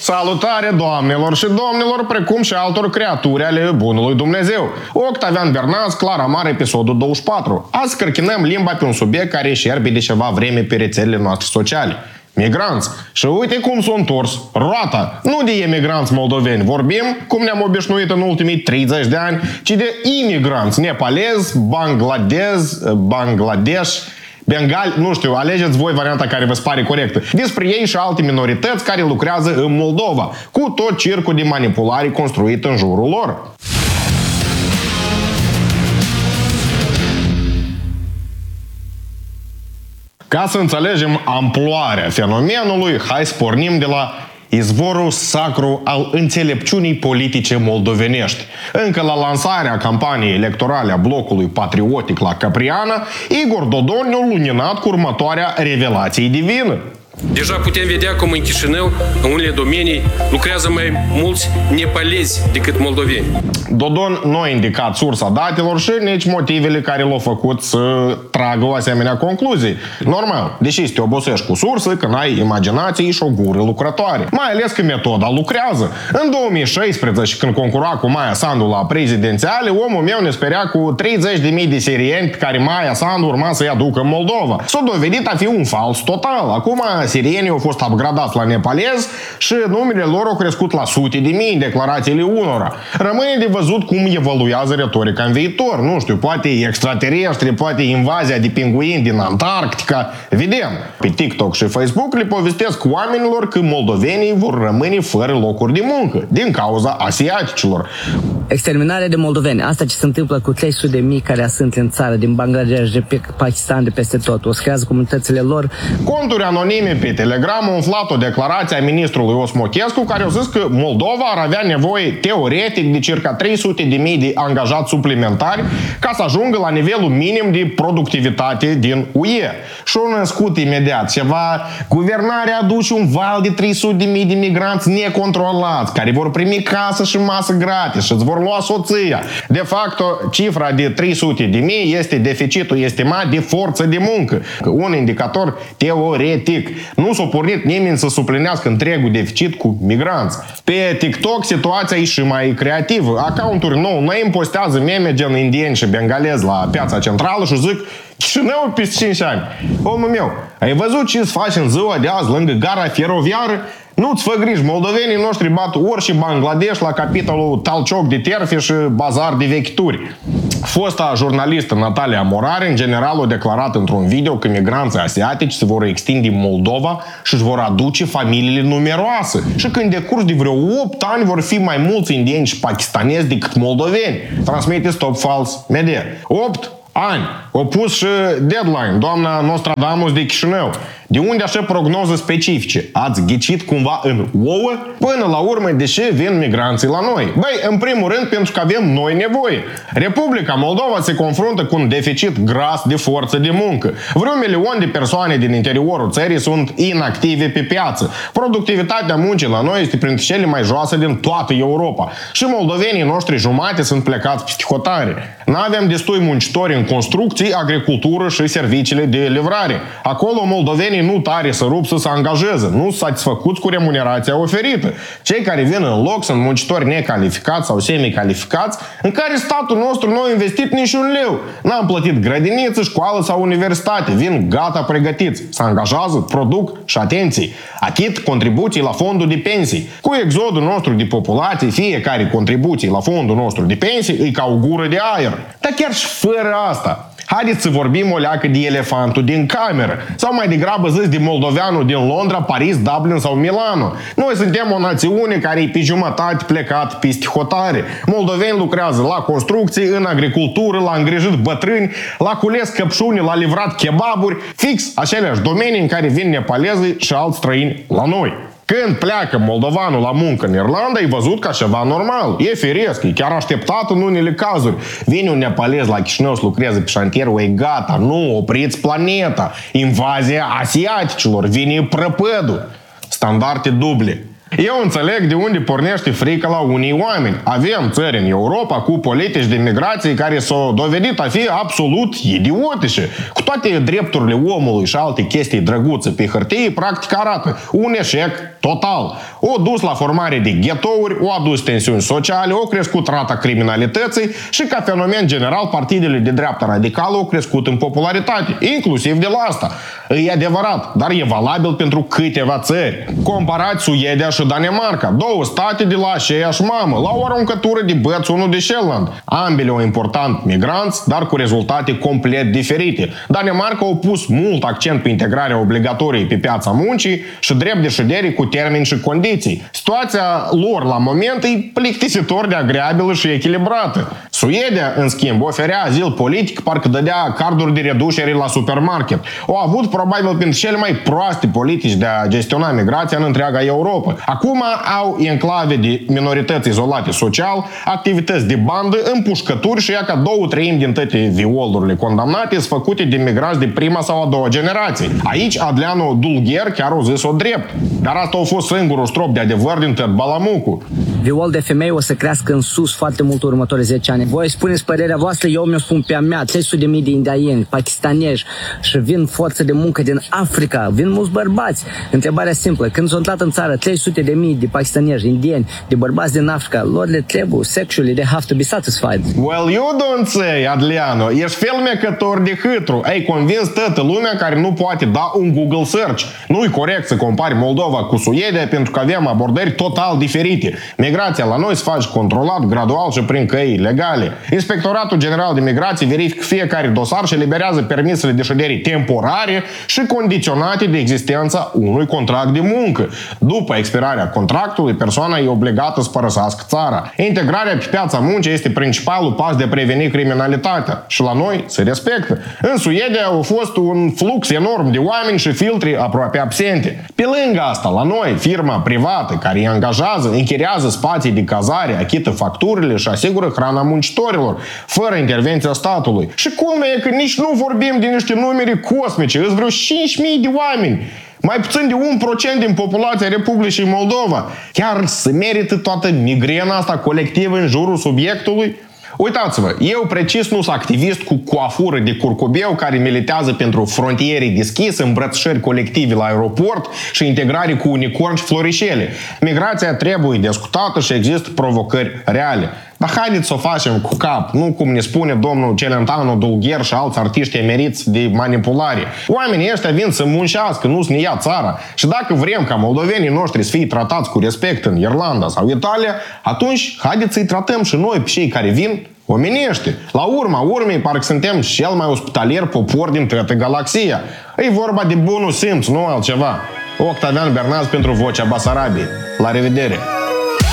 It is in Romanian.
Salutare doamnelor și domnilor, precum și altor creaturi ale bunului Dumnezeu. Octavian Bernaț, Clara Mare, episodul 24. Azi scărchinăm limba pe un subiect care șerbe de ceva vreme pe rețelele noastre sociale. Migranți. Și uite cum s-a întors roata. Nu de emigranți moldoveni vorbim, cum ne-am obișnuit în ultimii 30 de ani, ci de imigranți nepalezi, Bangladesh, bengali, nu știu, alegeți voi varianta care vă pare corectă. Despre ei și alte minorități care lucrează în Moldova, cu tot circul de manipulare construit în jurul lor. Ca să înțelegem amploarea fenomenului, hai să pornim de la izvorul sacru al înțelepciunii politice moldovenești. Încă la lansarea campaniei electorale a blocului patriotic la Capriana, Igor Dodon ne-a luminat cu următoarea revelație divină. Deja putem vedea cum în Chișinău, în unele domenii, lucrează mai mulți nepalezi decât moldoveni. Dodon nu a indicat sursa datelor și nici motivele care l-au făcut să tragă o asemenea concluzie. Normal, deși să te obosești cu sursă când ai imaginație și o gură lucrătoare. Mai ales că metoda lucrează. În 2016, când concura cu Maia Sandu la prezidențiale, omul meu ne sperea cu 30.000 de sirieni pe care Maia Sandu urma să-i aducă în Moldova. S-a dovedit a fi un fals total. Acum sirienii au fost upgradați la nepalezi și numerele lor au crescut la sute de mii în declarațiile unora. Rămâne de văzut cum evoluează retorica în viitor. Nu știu, poate extraterestri, poate invazia de pinguini din Antarctica. Vedem. Pe TikTok și Facebook le povestesc oamenilor că moldovenii vor rămâne fără locuri de muncă din cauza asiaticilor. Exterminarea de moldoveni. Asta ce se întâmplă cu 300.000 care sunt în țară, din Bangladesh, de pe Pakistan, de peste tot. O să creează comunitățile lor. Conturi anonime pe Telegram au umflat o declarație a ministrului Osmochescu care a zis că Moldova ar avea nevoie teoretic de circa 300.000 de angajați suplimentari ca să ajungă la nivelul minim de productivitate din UE. Și au născut imediat ceva. Guvernarea aduce un val de 300.000 de migranți necontrolați care vor primi casă și masă gratis și îți vor lua soția. De fapt, cifra de 300.000 este deficitul estimat de forță de muncă. Un indicator teoretic. Nu s-a pornit nimeni să suplinească întregul deficit cu migranți. Pe TikTok situația e și mai creativă. Accounturi nou name postează meme gen indieni și bengalezi la piața centrală și zic Chișinău peste 5 ani. Omul meu, ai văzut ce-ți faci în ziua de azi lângă gara feroviară? Nu-ți fă griji, moldovenii noștri bat orice Bangladesh la capitolul talcioc de terfe și bazar de vechituri. Fosta jurnalistă Natalia Morare, în general, a declarat într-un video că migranții asiatici se vor extinde în Moldova și își vor aduce familiile numeroase. Și că în decurs de vreo 8 ani vor fi mai mulți indieni și pakistanezi decât moldoveni. Transmite Stop False Media. 8 ani. O pus și deadline, doamna Nostradamus de Chișinău. De unde așa prognoză specifice? Ați ghicit cumva în ouă? Până la urmă, de ce vin migranții la noi? Băi, în primul rând, pentru că avem noi nevoie. Republica Moldova se confruntă cu un deficit gras de forță de muncă. Vreo 1 milion de persoane din interiorul țării sunt inactive pe piață. Productivitatea muncii la noi este printre cele mai joase din toată Europa. Și moldovenii noștri jumate sunt plecați peste hotare. N-avem destui muncitori în construcții, agricultură și serviciile de livrare. Acolo moldovenii nu tare să rup să se angajeze, nu sunt satisfăcuți cu remunerația oferită. Cei care vin în loc sunt muncitori necalificați sau semicalificați, în care statul nostru nu a investit niciun leu. N-am plătit grădiniță, școală sau universitate. Vin gata pregătiți. Se angajează, produc și, atenție, achit contribuții la fondul de pensii. Cu exodul nostru de populație, fiecare contribuție la fondul nostru de pensii e ca o gură de aer. Dar chiar și fără asta, haideți să vorbim o leacă de elefantul din cameră. Sau mai degrabă zis de moldoveanul din Londra, Paris, Dublin sau Milano. Noi suntem o națiune care e pe jumătate plecat peste hotare. Moldoveni lucrează la construcții, în agricultură, la îngrijit bătrâni, la cules căpșuni, la livrat kebaburi, fix aceleași domenii în care vin nepalezii și alți străini la noi. Când pleacă moldovanul la muncă în Irlanda, e văzut ca ceva normal. E firesc, e chiar așteptat în unele cazuri. Vine un nepalez la Chișinău să lucreze pe șantierul, e gata, nu, opriți planeta. Invazia asiaticilor, vine prăpădul. Standarde duble. Eu înțeleg de unde pornește frica la unii oameni. Avem țări în Europa cu politici de migrație care s-au dovedit a fi absolut idiotice. Cu toate drepturile omului și alte chestii drăguțe pe hârtie, practic arată un eșec total. O dus la formare de ghetouri, o adus tensiuni sociale, o crescut rata criminalității și ca fenomen general partidele de dreapta radicală au crescut în popularitate, inclusiv de la asta. E adevărat, dar e valabil pentru câteva țări. Comparați Suedia și Danemarca, două state de la aceeași mamă, la o aruncătură de băți unul de Shetland. Ambele au important migranți, dar cu rezultate complet diferite. Danemarca a pus mult accent pe integrarea obligatorie pe piața muncii și drept de ședere cu termeni și condiții. Situația lor la moment e plictisitor de agreabilă și echilibrată. Suedia, în schimb, oferea azil politic, parcă dădea carduri de reducere la supermarket. Au avut probabil prin cele mai proaste politici de a gestiona migrația în întreaga Europa. Acum au enclave de minorități izolate social, activități de bandă, împușcături și ea ca 2/3 din toate violurile condamnate sunt făcute de migranți de prima sau a doua generație. Aici Adleanu Dulgher chiar o zis-o drept. Dar asta a fost singurul strop de adevăr din tot Balamucu. Viol de femei o să crească în sus foarte mult următorii 10 ani. Voi spuneți părerea voastră, eu mi-o spun pe a mea. 300.000 de indieni, pakistanezi și vin forță de muncă din Africa, vin mulți bărbați. Întrebarea simplă, când s-au intrat în țară 300.000 de pakistanezi, indieni, de bărbați din Africa, lor le trebuie sexually, they have to be satisfied. Well, you don't say, Adliano. Ești filmecător de hâtru. Ai convins toată lumea care nu poate da un Google search. Nu-i corect să compari Moldova cu Suedia pentru că avem abordări total diferite. Migrația la noi se face controlat, gradual și prin căi legale. Inspectoratul General de Migrație verifică fiecare dosar și eliberează permisele de ședere temporare și condiționate de existența unui contract de muncă. După expirarea contractului, persoana e obligată să părăsească țara. Integrarea pe piața muncii este principalul pas de a preveni criminalitatea și la noi se respectă. În Suedia a fost un flux enorm de oameni și filtre aproape absente. Pe lângă asta, la noi, firma privată care îi angajează, închiriază spații de cazare, achită facturile și asigură hrana muncitorilor, fără intervenția statului. Și cum e că nici nu vorbim de niște numere cosmice, îți vreo 5.000 de oameni. Mai puțin de 1% din populația Republicii Moldova. Chiar se merită toată migrena asta colectivă în jurul subiectului? Uitați-vă, eu precis nu sunt activist cu coafură de curcubeu care militează pentru frontiere deschise, îmbrățișări colective la aeroport și integrare cu unicorni și florișele. Migrația trebuie discutată și există provocări reale. Dar haideți să o facem cu cap, nu cum ne spune domnul Celentano Dulgher și alți artiști emeriți de manipulare. Oamenii ăștia vin să muncească, nu să ne ia țara. Și dacă vrem ca moldovenii noștri să fie tratați cu respect în Irlanda sau Italia, atunci haideți să-i tratăm și noi pe cei care vin omenește. La urma urmei, parcă suntem cel mai ospitalier popor din toată galaxia. E vorba de bunul simț, nu altceva. Octavian Bernaz pentru Vocea Basarabiei. La revedere!